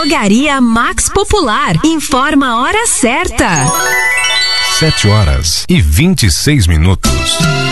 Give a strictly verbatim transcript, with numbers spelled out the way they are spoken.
Drogaria Max Popular. Informa a hora certa. Sete horas e vinte e seis minutos.